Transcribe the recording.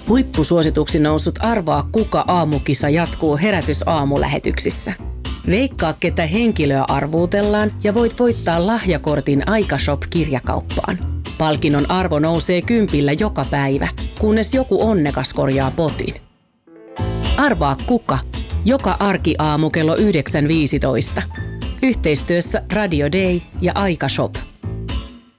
Huippusuosituksi noussut Arvaa kuka -aamukisa jatkuu Herätys-aamulähetyksissä. Veikkaa, ketä henkilöä arvuutellaan ja voit voittaa lahjakortin Aika-shop-kirjakauppaan. Palkinnon arvo nousee 10 joka päivä, kunnes joku onnekas korjaa potin. Arvaa kuka, joka arkiaamu kello 9.15. Yhteistyössä Radio Day ja Aika-shop.